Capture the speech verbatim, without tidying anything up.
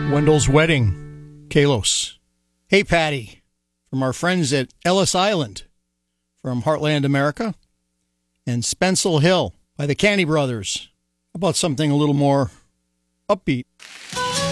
Wendell's Wedding, Kalos. Hey, Patty, from our friends at Ellis Island, from Heartland America, and Spencil Hill by the Canny Brothers. How about something a little more upbeat?